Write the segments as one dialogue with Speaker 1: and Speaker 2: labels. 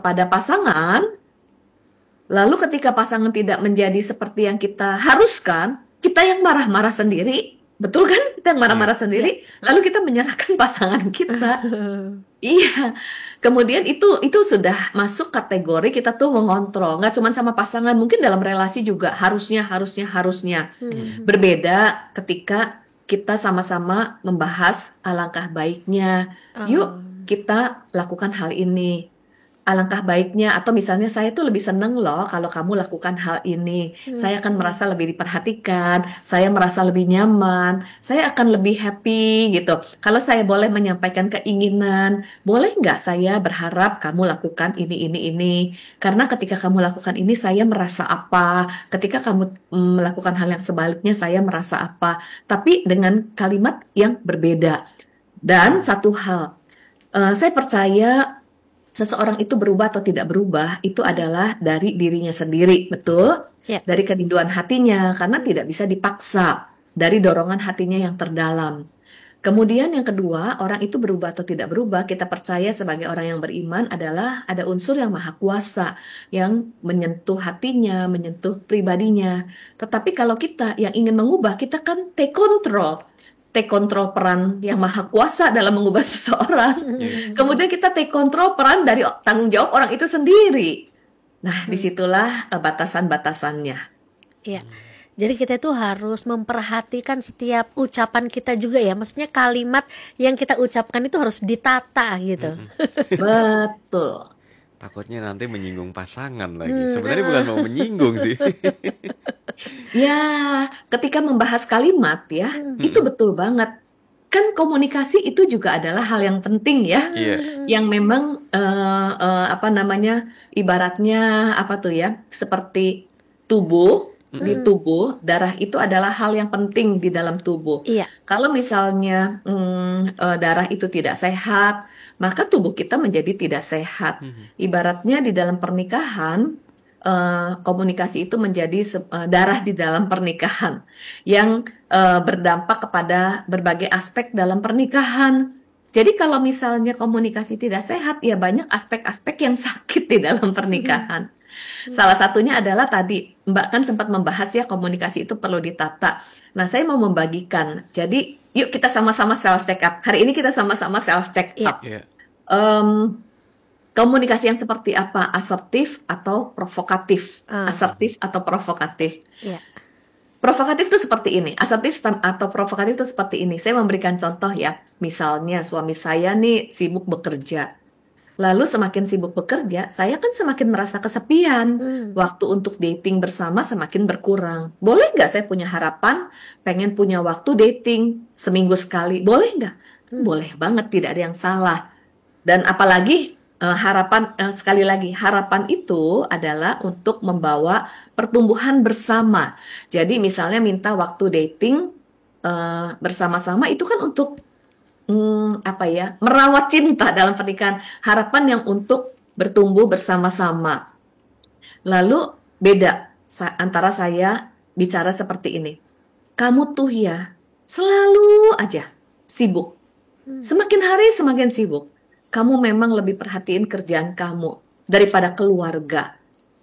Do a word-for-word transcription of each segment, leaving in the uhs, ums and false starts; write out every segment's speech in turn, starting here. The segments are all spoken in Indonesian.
Speaker 1: kepada pasangan, lalu ketika pasangan tidak menjadi seperti yang kita haruskan, kita yang marah-marah sendiri, betul kan? Kita yang
Speaker 2: Iya.
Speaker 1: marah-marah sendiri, lalu kita menyalahkan pasangan kita. Iya, kemudian itu itu sudah masuk kategori kita tuh mengontrol, nggak cuma sama pasangan, mungkin dalam relasi juga harusnya, harusnya, harusnya.
Speaker 2: Hmm.
Speaker 1: Berbeda ketika kita sama-sama membahas alangkah baiknya, yuk
Speaker 2: Oh.
Speaker 1: kita lakukan hal ini. Alangkah baiknya, atau misalnya saya tuh lebih seneng loh kalau kamu lakukan hal ini. Saya akan
Speaker 2: Hmm.
Speaker 1: merasa lebih diperhatikan, saya merasa lebih nyaman, saya akan lebih happy gitu. Kalau saya boleh menyampaikan keinginan, boleh nggak saya berharap kamu lakukan ini, ini, ini. Karena ketika kamu lakukan ini, saya merasa apa. Ketika kamu mm, melakukan hal yang sebaliknya, saya merasa apa. Tapi dengan kalimat yang berbeda. Dan satu hal, eh, saya percaya seseorang itu berubah atau tidak berubah itu adalah dari dirinya sendiri, betul?
Speaker 2: Ya.
Speaker 1: Dari kerinduan hatinya, karena tidak bisa dipaksa, dari dorongan hatinya yang terdalam. Kemudian yang kedua, orang itu berubah atau tidak berubah, kita percaya sebagai orang yang beriman adalah ada unsur yang maha kuasa, yang menyentuh hatinya, menyentuh pribadinya. Tetapi kalau kita yang ingin mengubah, kita kan take control. Take control peran yang maha kuasa dalam mengubah seseorang.
Speaker 2: Hmm.
Speaker 1: Kemudian kita take control peran dari o- tanggung jawab orang itu sendiri. Nah,
Speaker 2: Hmm.
Speaker 1: disitulah eh, batasan-batasannya.
Speaker 2: Iya. Jadi kita itu harus memperhatikan setiap ucapan kita juga ya. Maksudnya kalimat yang kita ucapkan itu harus ditata gitu.
Speaker 3: Mm-mm.
Speaker 1: Betul.
Speaker 3: Takutnya nanti menyinggung pasangan lagi.
Speaker 2: Hmm.
Speaker 3: Sebenarnya bukan mau menyinggung sih.
Speaker 1: Ya, ketika membahas kalimat ya,
Speaker 2: Hmm.
Speaker 1: itu
Speaker 3: Mm-mm.
Speaker 1: betul banget. Kan komunikasi itu juga adalah hal yang penting ya,
Speaker 3: Iya.
Speaker 1: yang memang eh, eh, apa namanya, ibaratnya apa tuh ya, seperti tubuh. Di
Speaker 2: Hmm.
Speaker 1: tubuh, darah itu adalah hal yang penting di dalam tubuh.
Speaker 2: Iya.
Speaker 1: Kalau misalnya mm, eh, darah itu tidak sehat, maka tubuh kita menjadi tidak sehat.
Speaker 3: Mhm.
Speaker 1: Ibaratnya di dalam pernikahan, eh, komunikasi itu menjadi se- eh, darah di dalam pernikahan yang eh, berdampak kepada berbagai aspek dalam pernikahan. Jadi kalau misalnya komunikasi tidak sehat, ya banyak aspek-aspek yang sakit di dalam pernikahan. Salah satunya adalah tadi Mbak kan sempat membahas ya, komunikasi itu perlu ditata. Nah, saya mau membagikan. Jadi, yuk kita sama-sama self check up. Hari ini kita sama-sama self check
Speaker 2: Iya.
Speaker 1: up.
Speaker 3: Iya.
Speaker 1: Em, komunikasi yang seperti apa? Asertif atau provokatif?
Speaker 2: Ah.
Speaker 1: Asertif atau provokatif?
Speaker 2: Iya.
Speaker 1: Provokatif itu seperti ini, asertif tam- atau provokatif itu seperti ini. Saya memberikan contoh ya. Misalnya suami saya nih sibuk bekerja. Lalu semakin sibuk bekerja, saya kan semakin merasa kesepian.
Speaker 2: Hmm.
Speaker 1: Waktu untuk dating bersama semakin berkurang. Boleh nggak saya punya harapan, pengen punya waktu dating seminggu sekali? Boleh nggak?
Speaker 2: Hmm.
Speaker 1: Boleh banget, tidak ada yang salah. Dan apalagi eh, harapan, eh, sekali lagi, harapan itu adalah untuk membawa pertumbuhan bersama. Jadi misalnya minta waktu dating eh, bersama-sama itu kan untuk Hmm, apa ya, merawat cinta dalam pernikahan, harapan yang untuk bertumbuh bersama-sama. Lalu beda sa- antara saya bicara seperti ini, kamu tuh ya selalu aja sibuk,
Speaker 2: Hmm.
Speaker 1: semakin hari semakin sibuk. Kamu memang lebih perhatiin kerjaan kamu daripada keluarga.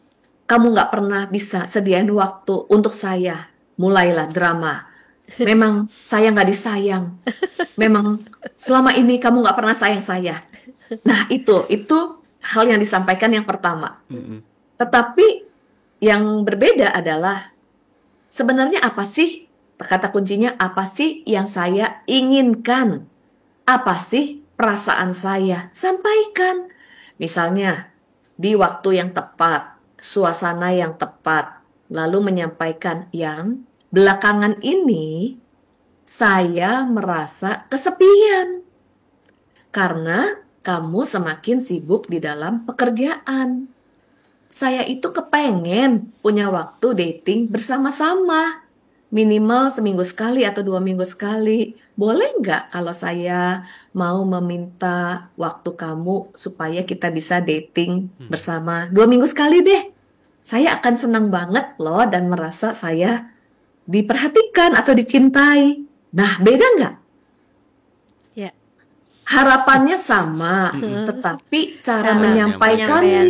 Speaker 1: Kamu nggak pernah bisa sediain waktu untuk saya. Mulailah drama. Memang saya nggak disayang. Memang selama ini kamu nggak pernah sayang saya. Nah itu, itu hal yang disampaikan yang pertama.
Speaker 3: Mm-mm.
Speaker 1: Tetapi yang berbeda adalah sebenarnya apa sih, kata kuncinya apa sih yang saya inginkan? Apa sih perasaan saya? Sampaikan. Misalnya di waktu yang tepat, suasana yang tepat, lalu menyampaikan yang belakangan ini saya merasa kesepian karena kamu semakin sibuk di dalam pekerjaan. Saya itu kepengen punya waktu dating bersama-sama. Minimal seminggu sekali atau dua minggu sekali. Boleh nggak kalau saya mau meminta waktu kamu supaya kita bisa dating
Speaker 3: Hmm.
Speaker 1: bersama dua minggu sekali deh. Saya akan senang banget loh dan merasa saya diperhatikan atau dicintai. Nah, beda nggak?
Speaker 2: Ya.
Speaker 1: Harapannya sama,
Speaker 3: Mm-mm.
Speaker 1: tetapi cara
Speaker 2: Cara
Speaker 1: menyampaikan
Speaker 2: penyampaian.